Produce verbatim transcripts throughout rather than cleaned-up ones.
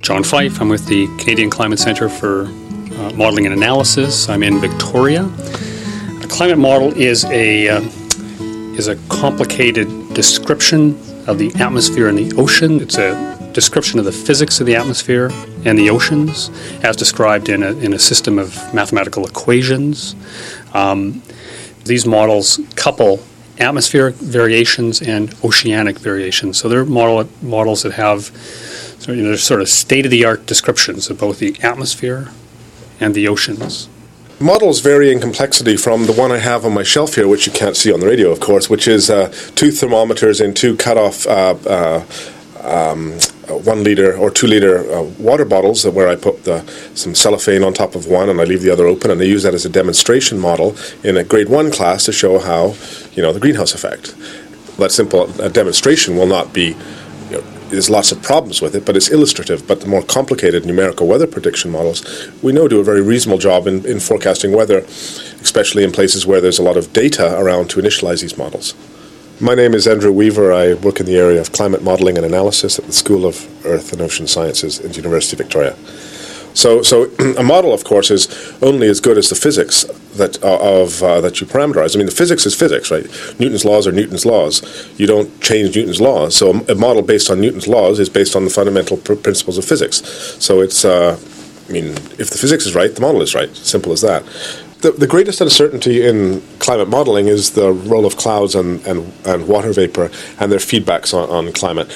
John Fife. I'm with the Canadian Climate Centre for uh, Modelling and Analysis. I'm in Victoria. A climate model is a uh, is a complicated description of the atmosphere and the ocean. It's a description of the physics of the atmosphere and the oceans as described in a, in a system of mathematical equations. Um, these models couple atmospheric variations and oceanic variations. So they're model, models that have so, you know, they're sort of state-of-the-art descriptions of both the atmosphere and the oceans. Models vary in complexity from the one I have on my shelf here, which you can't see on the radio, of course, which is uh, two thermometers in two cut-off uh, uh, um, one liter or two liter uh, water bottles where I put the, some cellophane on top of one and I leave the other open, and I use that as a demonstration model in a grade one class to show how, you know, the greenhouse effect. That simple a demonstration will not be, you know, there's lots of problems with it, but it's illustrative. But the more complicated numerical weather prediction models, we know do a very reasonable job in, in forecasting weather, especially in places where there's a lot of data around to initialize these models. My name is Andrew Weaver. I work in the area of climate modelling and analysis at the School of Earth and Ocean Sciences at the University of Victoria. So, so a model, of course, is only as good as the physics that uh, of uh, that you parameterize. I mean, the physics is physics, right? Newton's laws are Newton's laws. You don't change Newton's laws. So a model based on Newton's laws is based on the fundamental pr- principles of physics. So it's, uh, I mean, if the physics is right, the model is right. Simple as that. The, the greatest uncertainty in climate modeling is the role of clouds and, and, and water vapor and their feedbacks on, on climate.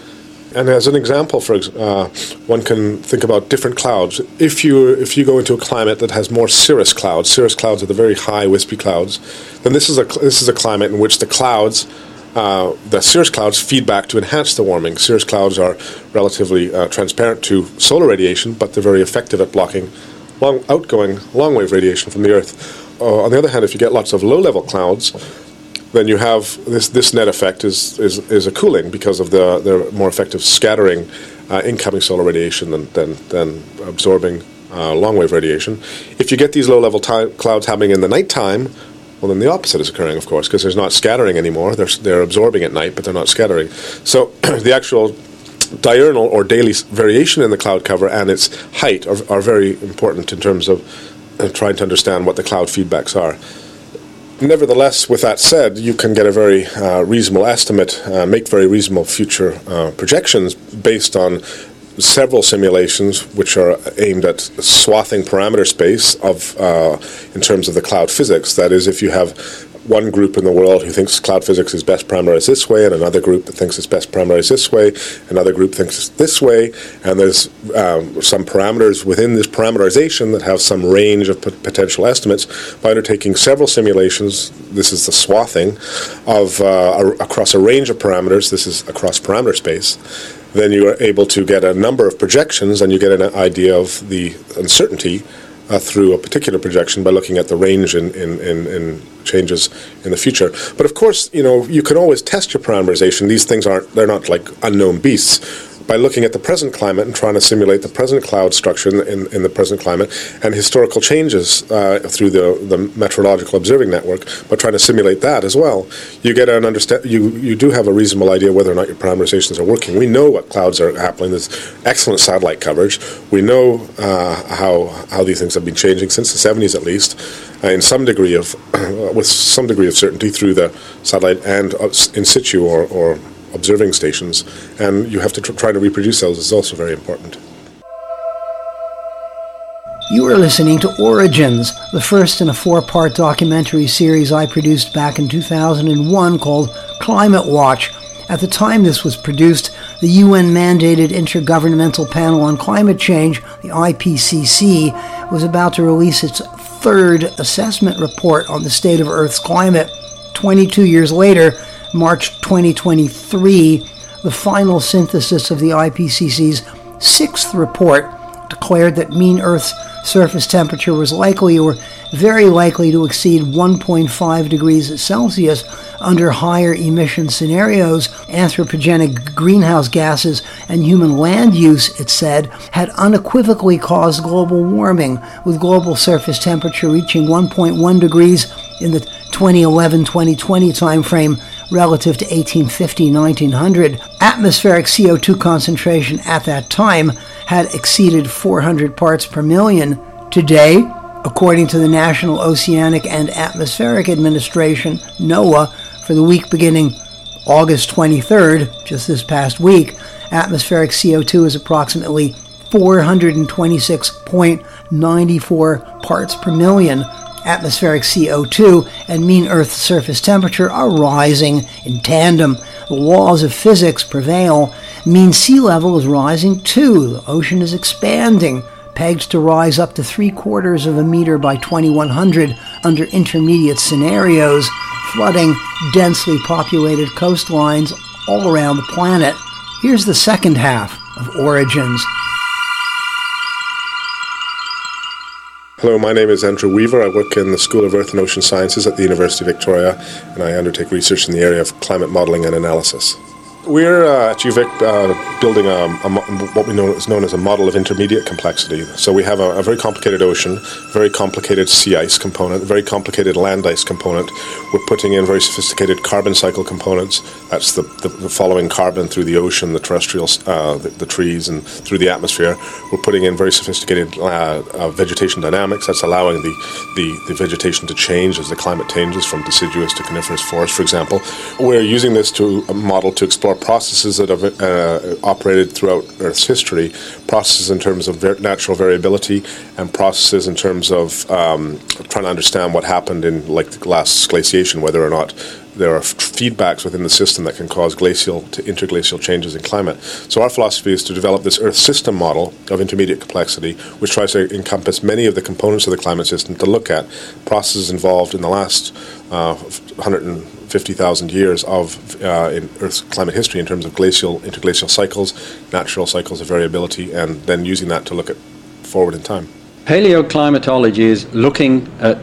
And as an example, for uh, one can think about different clouds. If you if you go into a climate that has more cirrus clouds, cirrus clouds are the very high wispy clouds, then this is a this is a climate in which the clouds, uh, the cirrus clouds feed back to enhance the warming. Cirrus clouds are relatively uh, transparent to solar radiation, but they're very effective at blocking long outgoing long wave radiation from the Earth. Uh, on the other hand, if you get lots of low level clouds, then you have this this net effect is is, is a cooling because of the, the more effective scattering uh, incoming solar radiation than than, than absorbing uh, long wave radiation. If you get these low level ty- clouds happening in the nighttime, well, then the opposite is occurring, of course, because there's not scattering anymore. They're they're absorbing at night, but they're not scattering. So the actual diurnal or daily variation in the cloud cover and its height are, are very important in terms of uh, trying to understand what the cloud feedbacks are. Nevertheless, with that said, you can get a very uh, reasonable estimate, uh, make very reasonable future uh, projections based on several simulations which are aimed at swathing parameter space of uh, in terms of the cloud physics. That is, if you have one group in the world who thinks cloud physics is best parameterized this way, and another group that thinks it's best parameterized this way, another group thinks it's this way, and there's um, some parameters within this parameterization that have some range of p- potential estimates. By undertaking several simulations, this is the swathing of uh, a, across a range of parameters, this is across parameter space, then you are able to get a number of projections, and you get an idea of the uncertainty Uh, through a particular projection by looking at the range in, in, in, in changes in the future. But of course, you know, you can always test your parameterization. These things aren't, they're not like unknown beasts. By looking at the present climate and trying to simulate the present cloud structure in, in, in the present climate and historical changes uh, through the, the meteorological observing network, but trying to simulate that as well, you get an understand. You you do have a reasonable idea whether or not your parameterizations are working. We know what clouds are happening. There's excellent satellite coverage. We know uh, how how these things have been changing since the seventies, at least, uh, in some degree of uh, with some degree of certainty through the satellite and uh, in situ or or. observing stations, and you have to tr- try to reproduce those is also very important. You are listening to Origins, the first in a four-part documentary series I produced back in two thousand one called Climate Watch. At the time this was produced, the U N-mandated Intergovernmental Panel on Climate Change, the I P C C, was about to release its third assessment report on the state of Earth's climate. twenty-two years later, March twenty twenty-three, the final synthesis of the I P C C's sixth report declared that mean Earth's surface temperature was likely or very likely to exceed one point five degrees Celsius under higher emission scenarios. Anthropogenic greenhouse gases and human land use, it said, had unequivocally caused global warming, with global surface temperature reaching one point one degrees in the twenty eleven to twenty twenty timeframe relative to eighteen fifty to nineteen hundred. Atmospheric C O two concentration at that time had exceeded four hundred parts per million. Today, according to the National Oceanic and Atmospheric Administration, NOAA, for the week beginning August twenty-third, just this past week, atmospheric C O two is approximately four hundred twenty-six point nine four parts per million. Atmospheric C O two and mean Earth surface temperature are rising in tandem. The laws of physics prevail. Mean sea level is rising too. The ocean is expanding, pegged to rise up to three quarters of a meter by twenty-one hundred under intermediate scenarios, flooding densely populated coastlines all around the planet. Here's the second half of Origins. Hello, my name is Andrew Weaver. I work in the School of Earth and Ocean Sciences at the University of Victoria, and I undertake research in the area of climate modelling and analysis. We're uh, at U Vic uh, building a, a, what we know is known as a model of intermediate complexity. So we have a, a very complicated ocean, very complicated sea ice component, very complicated land ice component. We're putting in very sophisticated carbon cycle components. That's the, the, the following carbon through the ocean, the terrestrials, uh, the, the trees, and through the atmosphere. We're putting in very sophisticated uh, uh, vegetation dynamics. That's allowing the, the, the vegetation to change as the climate changes from deciduous to coniferous forest, for example. We're using this to a model to explore processes that have uh, operated throughout Earth's history, processes in terms of ver- natural variability and processes in terms of um, trying to understand what happened in like the last glaciation, whether or not there are f- feedbacks within the system that can cause glacial to interglacial changes in climate. So our philosophy is to develop this Earth system model of intermediate complexity, which tries to encompass many of the components of the climate system to look at processes involved in the last uh, one hundred fifty thousand years of uh, in Earth's climate history in terms of glacial, interglacial cycles, natural cycles of variability, and then using that to look at forward in time. Paleoclimatology is looking at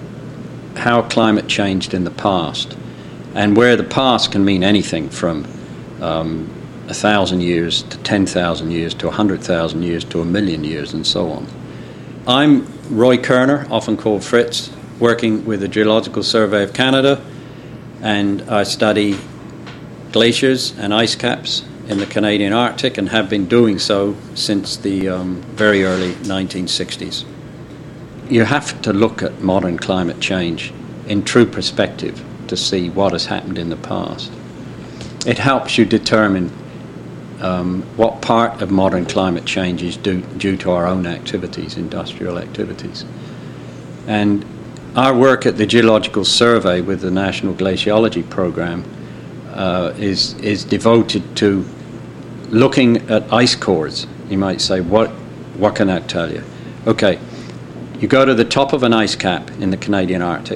how climate changed in the past, and where the past can mean anything from um, a thousand years to ten thousand years to a hundred thousand years to a million years and so on. I'm Roy Kerner, often called Fritz, working with the Geological Survey of Canada, and I study glaciers and ice caps in the Canadian Arctic and have been doing so since the um, very early nineteen sixties. You have to look at modern climate change in true perspective to see what has happened in the past. It helps you determine um, what part of modern climate change is due, due to our own activities, industrial activities. And our work at the Geological Survey with the National Glaciology Program uh, is is devoted to looking at ice cores. You might say, what what can that tell you? Okay, you go to the top of an ice cap in the Canadian Arctic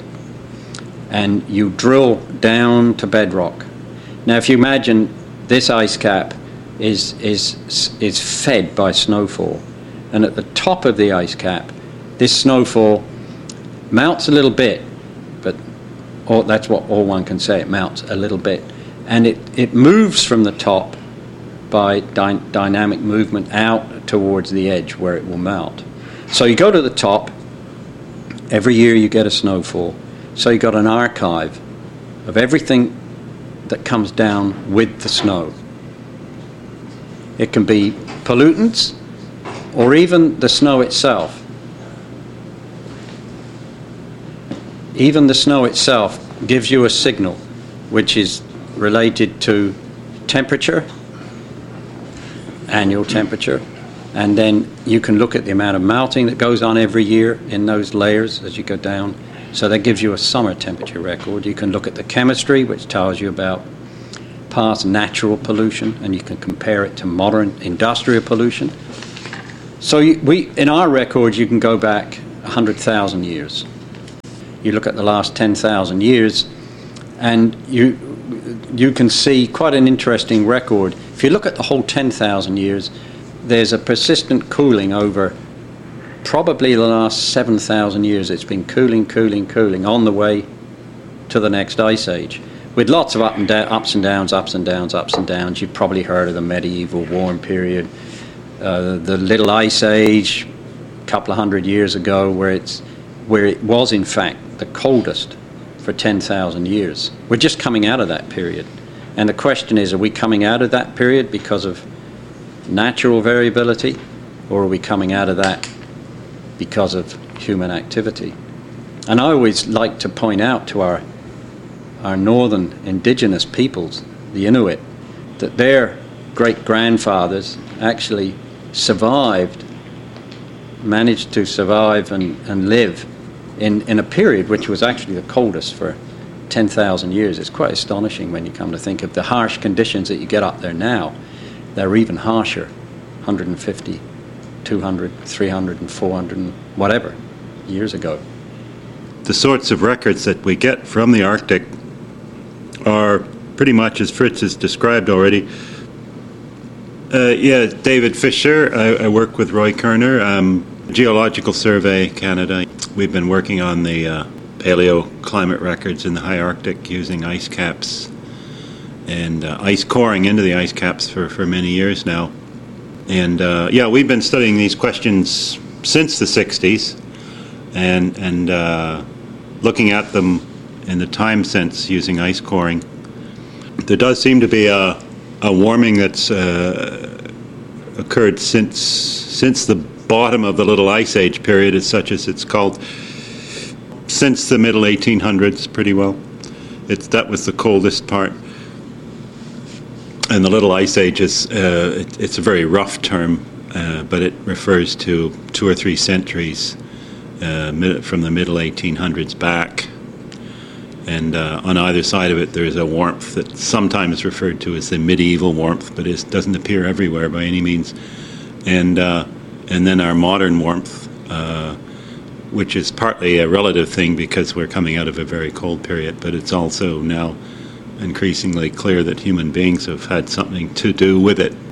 and you drill down to bedrock. Now, if you imagine this ice cap is is is fed by snowfall, and at the top of the ice cap, this snowfall melts a little bit, but all, that's what all one can say, it melts a little bit. And it, it moves from the top by dy- dynamic movement out towards the edge where it will melt. So you go to the top, every year you get a snowfall, so you got an archive of everything that comes down with the snow. It can be pollutants or even the snow itself. Even the snow itself gives you a signal which is related to temperature, annual temperature, and then you can look at the amount of melting that goes on every year in those layers as you go down. So that gives you a summer temperature record. You can look at the chemistry, which tells you about past natural pollution, and you can compare it to modern industrial pollution. So you, we, in our records, you can go back one hundred thousand years. You look at the last ten thousand years, and you you can see quite an interesting record. If you look at the whole ten thousand years, there's a persistent cooling over probably the last seven thousand years. It's been cooling, cooling, cooling on the way to the next ice age, with lots of up and da- ups and downs, ups and downs, ups and downs. You've probably heard of the medieval warm period, uh, the Little Ice Age, a couple of hundred years ago, where it's where it was in fact the coldest for ten thousand years. We're just coming out of that period. And the question is, are we coming out of that period because of natural variability, or are we coming out of that because of human activity? And I always like to point out to our our northern indigenous peoples, the Inuit, that their great-grandfathers actually survived, managed to survive and, and live in, in a period which was actually the coldest for ten thousand years. It's quite astonishing when you come to think of the harsh conditions that you get up there now. They're even harsher, one hundred fifty, two hundred, three hundred, and four hundred, and whatever, years ago. The sorts of records that we get from the Arctic are pretty much as Fritz has described already. Uh, yeah, David Fisher. I, I work with Roy Kerner, um, Geological Survey Canada. We've been working on the uh, paleoclimate records in the high Arctic using ice caps and uh, ice coring into the ice caps for, for many years now. And uh, yeah, we've been studying these questions since the sixties and, and uh, looking at them in the time sense using ice coring. There does seem to be a, a warming that's uh, occurred since since the bottom of the Little Ice Age period, as such as it's called, since the middle eighteen hundreds, pretty well. It's that was the coldest part. And the Little Ice Age is uh, it, it's a very rough term, uh, but it refers to two or three centuries uh, mid, from the middle eighteen hundreds back. And uh, on either side of it, there's a warmth that's sometimes referred to as the medieval warmth, but it doesn't appear everywhere by any means. And uh, and then our modern warmth, uh, which is partly a relative thing because we're coming out of a very cold period, but it's also now increasingly clear that human beings have had something to do with it.